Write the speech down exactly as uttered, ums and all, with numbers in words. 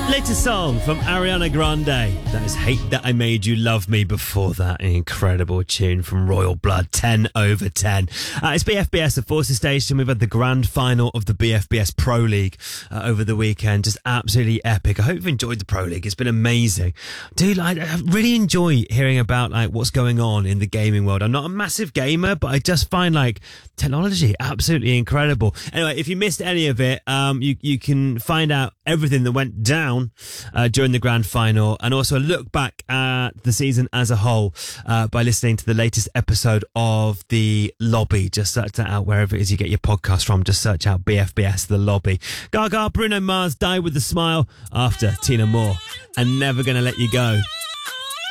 Latest song from Ariana Grande. That is Hate That I Made You Love Me. Before that, an incredible tune from Royal Blood, ten over ten. Uh, it's B F B S at Forces Station. We've had the grand final of the B F B S Pro League uh, over the weekend. Just absolutely epic. I hope you've enjoyed the Pro League. It's been amazing. Dude, I, I really enjoy hearing about like what's going on in the gaming world. I'm not a massive gamer, but I just find like technology absolutely incredible. Anyway, if you missed any of it, um, you, you can find out everything that went down uh, during the grand final, and also a look back at the season as a whole uh, by listening to the latest episode of The Lobby. Just search that out wherever it is you get your podcast from. Just search out B F B S The Lobby. Gaga, Bruno Mars, Die With a Smile after Tina Moore and Never Gonna Let You Go.